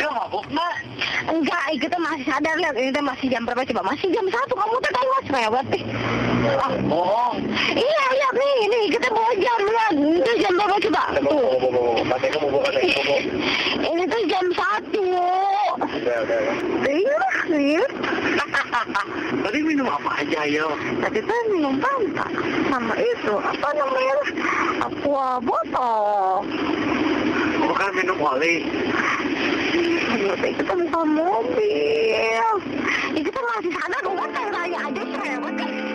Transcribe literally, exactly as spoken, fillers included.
udah mabuk, Mak? Enggak, kita masih sadar, lihat. Ini teh masih jam berapa coba? Masih jam satu, kamu tuh kayak mas lewat deh. Ah, bohong. Iya, lihat nih, ini kita bawa jam, lihat. Itu jam berapa coba? Tuh. Mati kamu bawa, mati kamu bawa. Ini tuh jam satu. Udah, udah, udah. Iya, iya. Tadi minum apa aja, yo? Tadi tuh minum Fanta sama itu, apa namanya? Aqua botol. Bukan minum oli. Tapi kita bukan mobil. Ya, kita masih sadar, rumah tangga aja cerewet kan.